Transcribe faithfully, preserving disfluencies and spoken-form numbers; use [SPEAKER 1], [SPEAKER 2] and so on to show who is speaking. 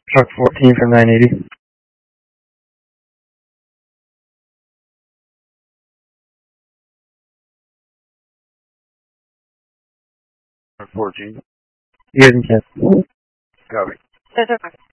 [SPEAKER 1] Truck fourteen for nine eighty.
[SPEAKER 2] Truck fourteen.
[SPEAKER 1] Years and ten.
[SPEAKER 2] Copy.
[SPEAKER 3] Desert Park.